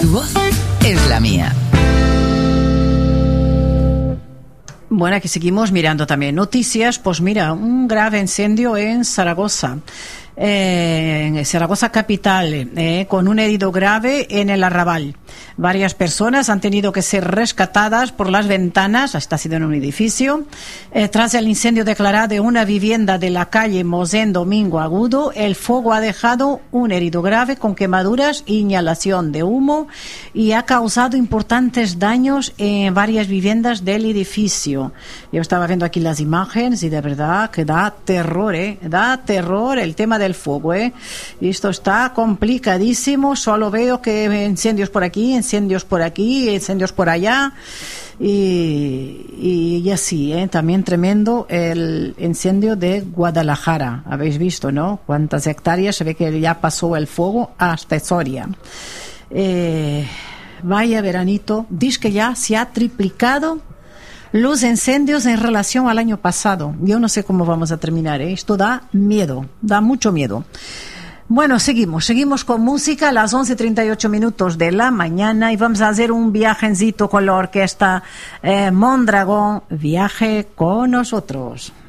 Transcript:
Tu voz es la mía. Bueno, aquí seguimos mirando también noticias. Pues mira, un grave incendio en Zaragoza. En Zaragoza capital, con un herido grave en el Arrabal. Varias personas han tenido que ser rescatadas por las ventanas, está sido en un edificio, tras el incendio declarado en una vivienda de la calle Mosén Domingo Agudo. El fuego ha dejado un herido grave con quemaduras e inhalación de humo y ha causado importantes daños en varias viviendas del edificio. Yo estaba viendo aquí las imágenes y de verdad que da terror, da terror el tema del fuego, y esto está complicadísimo. Solo veo que incendios por aquí, incendios por aquí, incendios por allá y así, también tremendo el incendio de Guadalajara. Habéis visto, ¿no? Cuántas hectáreas, se ve que ya pasó el fuego hasta Soria. Vaya veranito, dice que ya se ha triplicado los incendios en relación al año pasado. Yo no sé cómo vamos a terminar, Esto da miedo, da mucho miedo. Bueno, seguimos con música a las 11:38 de la mañana y vamos a hacer un viajecito con la orquesta Mondragón. Viaje con nosotros.